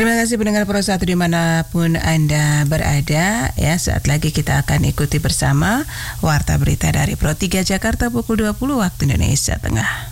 Terima kasih pendengar Pro 1 dimanapun Anda berada. Ya, saat lagi kita akan ikuti bersama Warta Berita dari Pro 3 Jakarta pukul 20 waktu Indonesia Tengah.